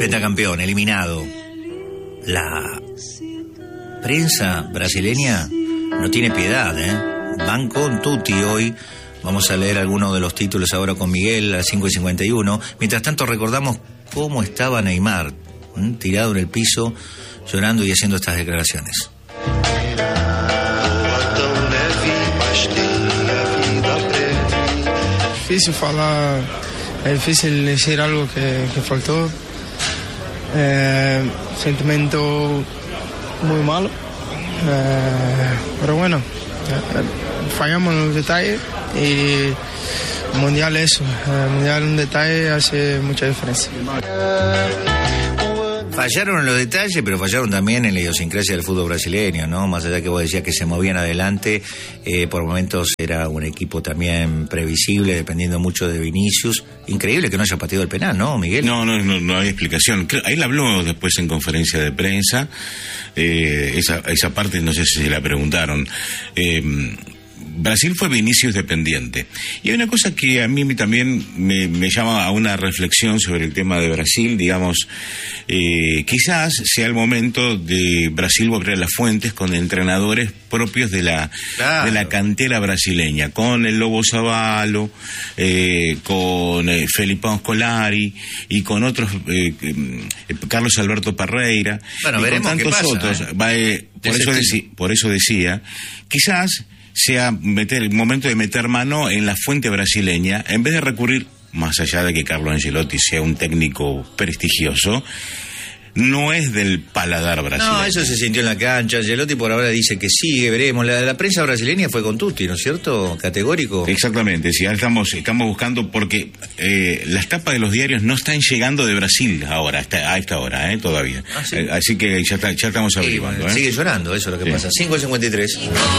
Pentacampeón, eliminado. La prensa brasileña no tiene piedad, Van con tutti hoy. Vamos a leer algunos de los títulos ahora con Miguel a las 5:51. Mientras tanto recordamos cómo estaba Neymar, tirado en el piso, llorando y haciendo estas declaraciones. Difícil falar, es difícil decir algo que faltó. Sentimiento muy malo, pero bueno, fallamos en los detalles y el mundial eso, el mundial un detalle hace mucha diferencia. Fallaron en los detalles, pero fallaron también en la idiosincrasia del fútbol brasileño, ¿no? Más allá que vos decías que se movían adelante, por momentos era un equipo también previsible, dependiendo mucho de Vinicius. Increíble que no haya pateado el penal, ¿no, Miguel? No hay explicación. Ahí la habló después en conferencia de prensa, esa parte no sé si se la preguntaron. Brasil fue Vinicius dependiente. Y hay una cosa que a mí también me llama a una reflexión sobre el tema de Brasil, digamos, quizás sea el momento de Brasil volver a las fuentes con entrenadores propios de la cantera brasileña, con el Lobo Zavallo, con Felipão Scolari y con otros, Carlos Alberto Parreira, bueno, y veremos con tantos otros. Por eso decía, quizás sea el momento de meter mano en la fuente brasileña, en vez de recurrir, más allá de que Carlo Ancelotti sea un técnico prestigioso, no es del paladar brasileño. No, eso se sintió en la cancha. Ancelotti por ahora dice que sigue, veremos. La prensa brasileña fue con tutti, ¿no es cierto? Categórico. Exactamente, sí, ahora estamos buscando, porque las tapas de los diarios no están llegando de Brasil ahora, a esta hora, todavía. ¿Ah, sí? Así que ya estamos averiguando. Sigue llorando, eso es lo que pasa. 5:53.